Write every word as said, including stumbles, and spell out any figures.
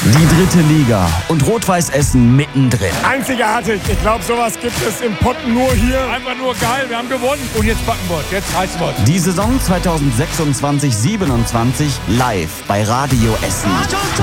Die dritte Liga und Rot-Weiß Essen mittendrin. Einzigartig. Ich glaube, sowas gibt es im Pott nur hier. Einfach nur geil. Wir haben gewonnen. Und jetzt packen wir es. Jetzt heißen wir es. Die Saison zwanzig sechsundzwanzig siebenundzwanzig live bei Radio Essen.